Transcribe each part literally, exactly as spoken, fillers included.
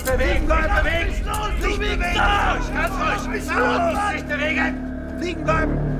bewegen, Gott, bewegen! Nicht bewegen! Ganz ruhig! Nicht bewegen! Liegen bleiben!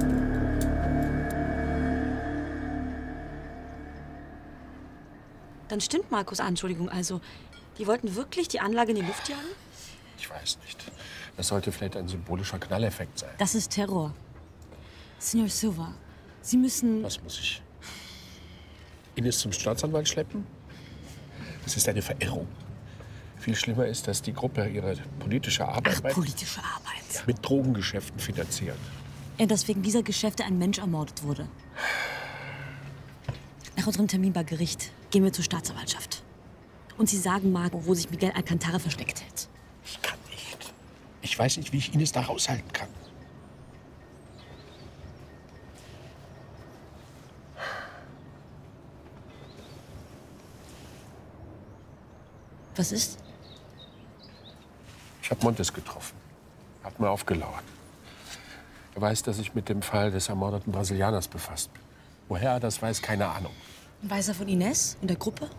Dann stimmt Markus' Anschuldigung also. Die wollten wirklich die Anlage in die Luft jagen? Ich weiß nicht. Das sollte vielleicht ein symbolischer Knalleffekt sein. Das ist Terror. Senor Silva, Sie müssen... Was muss ich? Ines zum Staatsanwalt schleppen? Das ist eine Verirrung. Viel schlimmer ist, dass die Gruppe ihre politische Arbeit Ach, politische Arbeit. mit Drogengeschäften finanziert. Ja, dass wegen dieser Geschäfte ein Mensch ermordet wurde. Nach unserem Termin bei Gericht gehen wir zur Staatsanwaltschaft. Und Sie sagen Marco, wo sich Miguel Alcantara versteckt hält. Ich kann nicht. Ich weiß nicht, wie ich Ines da raushalten kann. Was ist? Ich habe Montes getroffen. Er hat mir aufgelauert. Er weiß, dass ich mit dem Fall des ermordeten Brasilianers befasst bin. Woher er das weiß, keine Ahnung. Weiß er von Ines und der Gruppe?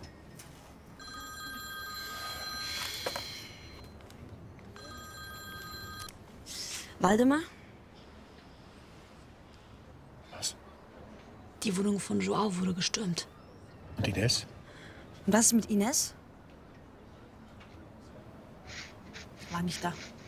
Waldemar? Was? Die Wohnung von Joao wurde gestürmt. Und Ines? Und was ist mit Ines? War nicht da.